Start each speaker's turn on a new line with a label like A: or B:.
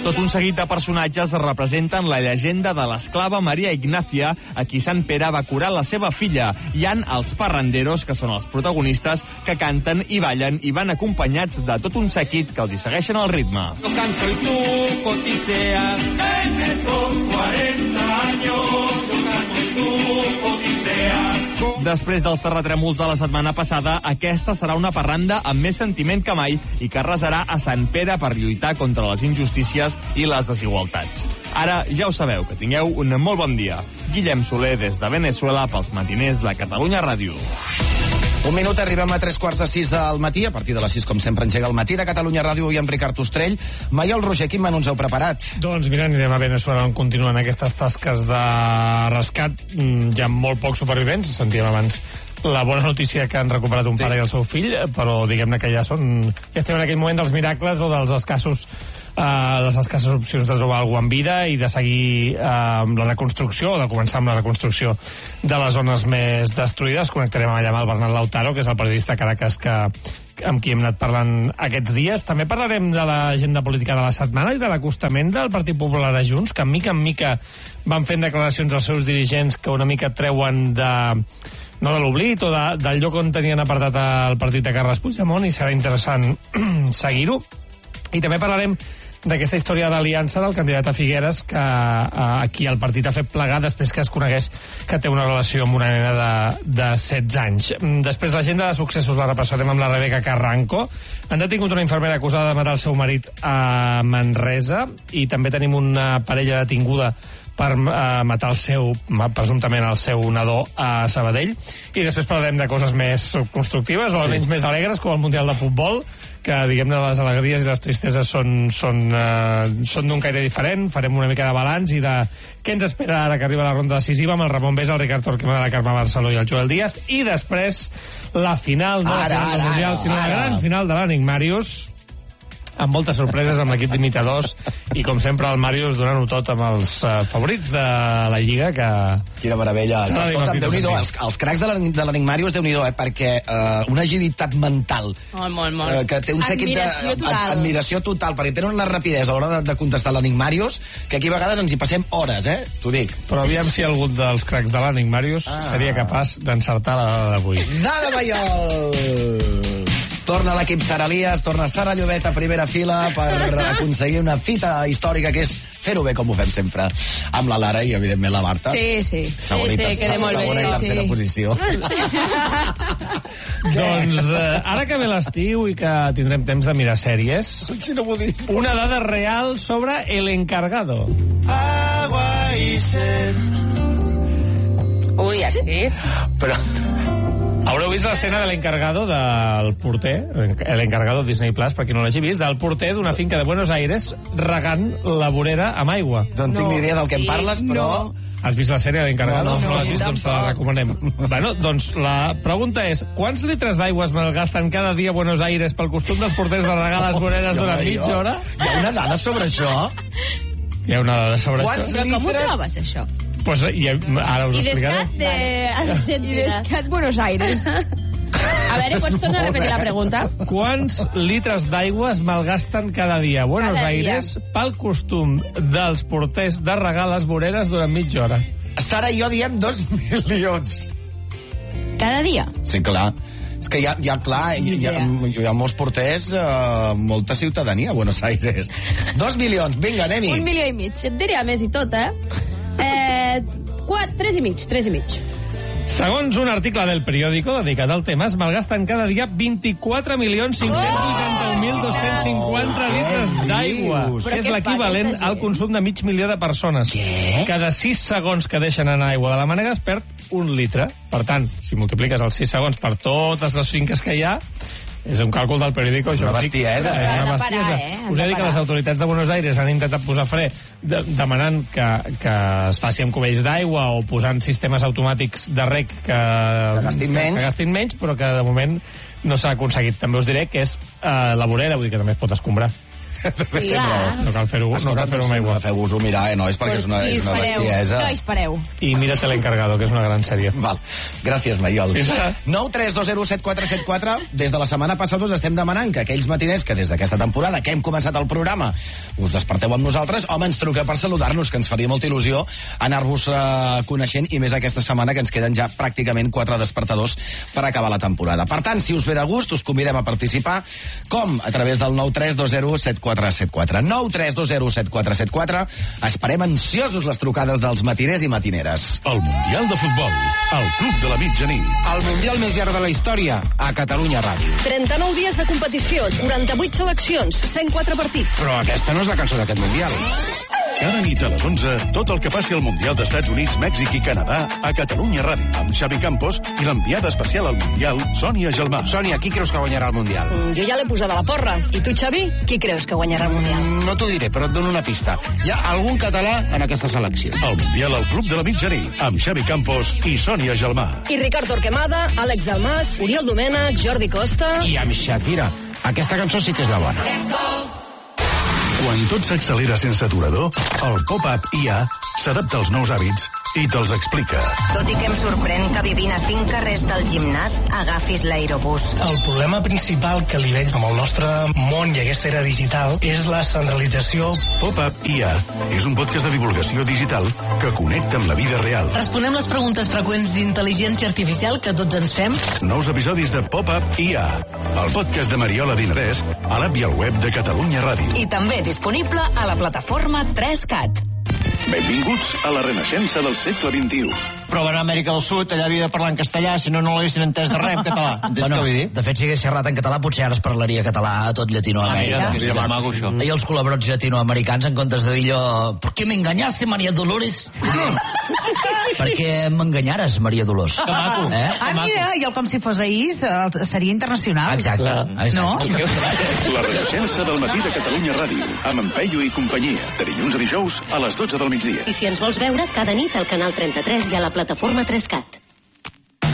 A: Tot un seguit de personatges representen la llegenda de l'esclava Maria Ignacia, a qui Sant Pere va curar la seva filla. Hi han els parranderos, que són els protagonistes, que canten i ballen i van acompanyats de tot un seguit que els hi segueixen el ritme.
B: Yo canso y tú coticeas en estos 40 años. Yo canto y tú coticeas.
A: Després dels terratrèmols de la setmana passada, aquesta serà una parranda amb més sentiment que mai i que resarà a Sant Pere per lluitar contra les injustícies i les desigualtats. Ara ja ho sabeu, que tingueu un molt bon dia. Guillem Soler des de Venezuela pels matiners de Catalunya Ràdio.
C: Un minut, arribem a 5:45 del matí. A partir de les 6, com sempre, engega el matí de Catalunya Ràdio i amb Ricard Ostrell. Maiol Roger, quin menú ens heu preparat?
D: Doncs mira, anirem a Venezuela on continuen aquestes tasques de rescat. Hi ha molt pocs supervivents. Sentíem abans la bona notícia que han recuperat un pare i el seu fill, però diguem-ne que ja estem en aquell moment dels miracles o dels escassos les escasses opcions de trobar algú en vida i de seguir amb la reconstrucció o de començar amb la reconstrucció de les zones més destruïdes. Connectarem allà amb el Bernat Lautaro, que és el periodista a Caracas amb qui hem anat parlant aquests dies. També parlarem de l'agenda política de la setmana i de l'acostament del Partit Popular a Junts, que mica en mica van fent declaracions als seus dirigents que una mica treuen no de l'oblit o del lloc on tenien apartat el partit de Carles Puigdemont, i serà interessant seguir-ho. I també parlarem d'aquesta història d'aliança del candidat a Figueres, que aquí el partit ha fet plegar després que es conegués que té una relació amb una nena de 16 anys. Després l'agenda de successos la repassarem amb la Rebeca Carranco. Han detingut una infermera acusada de matar el seu marit a Manresa, i també tenim una parella detinguda per matar presumptament el seu nadó a Sabadell. I després parlarem de coses més constructives o almenys més alegres, com el Mundial de Futbol, que diguem-ne les alegries i les tristeses són d'un caire diferent. Farem una mica de balanç i de què ens espera ara que arriba la ronda decisiva amb el Ramon Besa, el Ricard Torquemada, la Carme Barceló i el Joel Díaz. I després la final, no la final del Mundial, sinó la gran final de l'Ànic Màrius, amb moltes sorpreses amb l'equip d'imitadors i, com sempre, el Màrius donant-ho tot amb els favorits de la Lliga, que...
C: Quina meravella. Escolta'm, Déu-n'hi-do, els cracs de l'Ànic Màrius, Déu-n'hi-do, perquè una agilitat mental, que té un seguit d'admiració total, perquè tenen una rapidesa a l'hora de contestar l'Ànic Màrius, que aquí a vegades ens hi passem hores, t'ho dic.
D: Però aviam si algun dels cracs de l'Ànic Màrius seria capaç d'encertar la dada d'avui.
C: Dada Maiol! Torna l'equip Sara Elias, torna Sara Llobet a primera fila per aconseguir una fita històrica, que és fer-ho bé com ho fem sempre, amb la Lara i, evidentment, la Marta.
E: Sí,
C: Segona i tercera posició.
D: Doncs ara que ve l'estiu i que tindrem temps de mirar sèries, una dada real sobre El Encargado.
B: Agua y sed.
E: Ui, aquí.
C: Però...
D: Haureu vist l'escena de l'encargado del porter, l'encargado Disney Plus, per qui no l'hagi vist, del porter d'una finca de Buenos Aires regant la vorera amb aigua.
C: No tinc ni idea del que em parles, però...
D: Has vist la sèrie de l'encargado?
C: No
D: l'has vist? Doncs te la recomanem. Bueno, doncs la pregunta és: quants litres d'aigua es malgasten cada dia a Buenos Aires pel costum dels porters de regar les voreres durant mitja hora?
C: Hi ha una dada sobre això?
D: Hi ha una dada sobre
C: això.
E: Però com ho trobes, això?
D: Pues ara us ho explicaré.
E: I d'escat Buenos Aires. A veure, pots tornar a repetir la pregunta?
D: Quants litres d'aigua es malgasten cada dia a Buenos Aires pel costum dels porters de regar les voreres durant mitja hora?
C: Sara i jo diem 2 milions.
E: Cada dia?
C: Sí, clar. És que hi ha molts porters, molta ciutadania a Buenos Aires. 2 milions, vinga, anem-hi.
E: 1,5 milions. Et diria més i tot, 3 i mig.
D: Segons un article del periòdico dedicat al tema, es malgasten cada dia 24.581.250 litres d'aigua, que és l'equivalent al consum de 500.000 de persones.
C: Què?
D: Cada 6 segons que deixen anar aigua de la mànega es perd 1 litre. Per tant, si multipliques els 6 segons per totes les finques que hi ha, és un càlcul del periòdico.
C: És una bestiesa,
D: Us he dit que les autoritats de Buenos Aires han intentat posar fre demanant que es faci amb cubells d'aigua o posant sistemes automàtics de reg que gastin menys, però que de moment no s'ha aconseguit. També us diré que és la vorera, vull dir que també es pot escombrar. No cal fer-ho amb aigua.
C: Feu-vos-ho mirar, nois, perquè és una bestiesa.
E: No, espereu.
D: I Mírate l'encargado, que és una gran sèrie.
C: Val. Gràcies, Maiol. 932074744. Des de la setmana passada us estem demanant que aquells matiners que des d'aquesta temporada que hem començat el programa us desperteu amb nosaltres, home, ens truqueu per saludar-nos, que ens faria molta il·lusió anar-vos coneixent, i més aquesta setmana que ens queden ja pràcticament 4 despertadors per acabar la temporada. Per tant, si us ve de gust, us convidem a participar, com? A través del 932074474. 932074474. Esperem ansiosos les trucades dels matiners i matineres.
F: El Mundial de Futbol, el Club de la Mitjanit.
G: El Mundial més llarg de la història, a Catalunya Ràdio.
H: 39 dies de competició, 48 seleccions, 104 partits.
G: Però aquesta no és la cançó d'aquest Mundial.
F: Cada nit a les 11, tot el que passi al Mundial d'Estats Units, Mèxic i Canadà a Catalunya Ràdio, amb Xavi Campos i l'enviada especial al Mundial, Sònia Gelmà.
G: Sònia, qui creus que guanyarà el Mundial?
H: Jo ja l'he posat a la porra. I tu, Xavi, qui creus que guanyarà el Mundial?
G: No t'ho diré, però et dono una pista. Hi ha algun català en aquesta selecció.
F: El Mundial al Club de la Mitjanit, amb Xavi Campos i Sònia Gelmà.
H: I Ricard Torquemada, Àlex Dalmas, Oriol Domènech, Jordi Costa...
G: I amb Shakira. Aquesta cançó sí que és la bona.
H: Let's go!
F: Quan tot s'accelera sense aturador, el Pop-Up IA s'adapta als nous hàbits i te'ls explica.
I: Tot i que em sorprèn que vivint a 5 carrers del gimnàs agafis l'aerobús.
J: El problema principal que li veig amb el nostre món i aquesta era digital és la centralització.
F: Pop-Up IA és un podcast de divulgació digital que connecta amb la vida real.
K: Responem les preguntes freqüents d'intel·ligència artificial que tots ens fem.
F: Nous episodis de Pop-Up IA, el podcast de Mariola Dinarès, a l'app i al web de Catalunya Ràdio.
I: I també disponible a la plataforma 3CAT.
F: Benvinguts a la renaixença del segle XXI.
L: Però van a Amèrica del Sud, allà havia de parlar en castellà, si no, no l'haguessin entès de res en català.
M: Bueno, de fet, si hagués xerrat en català, potser ara es parlaria català a tot Llatinoamèrica.
L: Mira, mago, això.
M: I els col·laborats llatinoamericans, en comptes de dir allò, ¿por qué me engañaste, María Dolores? Per què m'enganyares, Maria Dolors?
L: Que maco.
K: Mira, jo com si fos ahir, seria internacional.
M: Exacte.
K: No?
F: La renaixença del matí de Catalunya Ràdio, amb en Peyu i companyia, de dilluns a dijous a les 12 del migdia.
H: I si ens vols veure, cada nit al canal 33 i a la plataforma 3CAT.